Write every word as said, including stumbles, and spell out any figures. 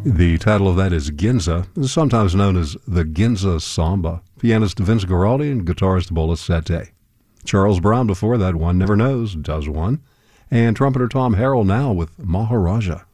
The title of that is Ginza, sometimes known as the Ginza Samba. Pianist Vince Guaraldi and guitarist Bola Sete. Charles Brown before that one, Never Knows, does one. And trumpeter Tom Harrell now with Maharaja.